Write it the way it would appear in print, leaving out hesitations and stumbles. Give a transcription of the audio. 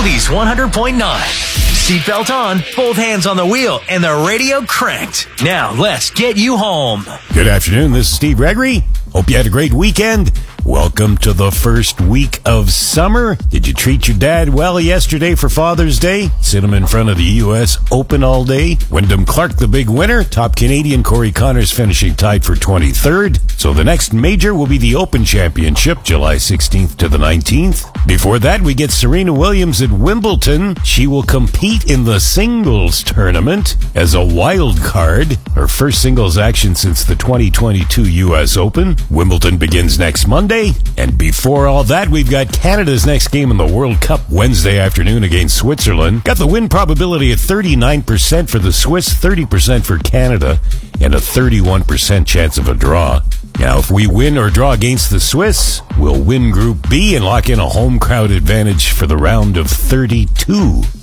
Oldies 100.9. Seatbelt on, both hands on the wheel, and the radio cranked. Now let's get you home. Good afternoon, this is Steve Gregory. Hope you had a great weekend. Welcome to the first week of summer. Did you treat your dad well yesterday for Father's Day? Sit him in front of the U.S. Open all day? Wyndham Clark, the big winner. Top Canadian Corey Connors finishing tied for 23rd. So the next major will be the Open Championship, July 16th to the 19th. Before that, we get Serena Williams at Wimbledon. She will compete in the singles tournament as a wild card. Her first singles action since the 2022 U.S. Open. Wimbledon begins next Monday. And before all that, we've got Canada's next game in the World Cup Wednesday afternoon against Switzerland. Got the win probability at 39% for the Swiss, 30% for Canada, and a 31% chance of a draw. Now, if we win or draw against the Swiss, we'll win Group B and lock in a home crowd advantage for the round of 32.